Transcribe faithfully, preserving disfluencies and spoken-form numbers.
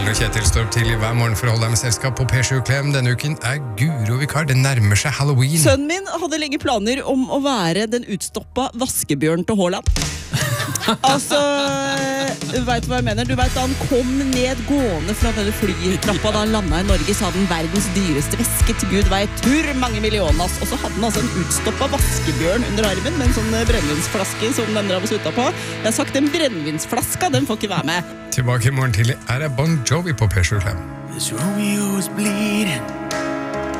Ellen og Kjetil står opp tidlig hver morgen for å holde deg med selskap på P sju Klem. Denne uken er Guro vikar. Det nærmer seg Halloween. Sønnen min hadde lenge planer om å være den utstoppa vaskebjørn til Haaland. Altså, du vet hva jeg mener. Du vet da han kom ned gående fra denne flytrappa da han landet i Norge, så hadde han verdens dyreste veske til Gud vet hvor mange millioner. Og så hadde han altså en utstoppa vaskebjørn under armen med en sånn brennevinsflaske som den drev og sutta på. Jeg har sagt den brennevinsflaska, den får ikke være med. Tilbake i morgen tidlig er det Bon Jovi på P sju Klem. This Romeo is bleeding.